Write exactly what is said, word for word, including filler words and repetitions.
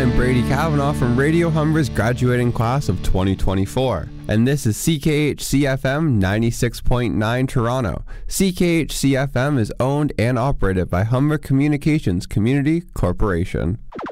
I'm Brady Kavanaugh from Radio Humber's graduating class of twenty twenty-four, and this is C K H C F M ninety-six point nine Toronto. C K H C F M is owned and operated by Humber Communications Community Corporation.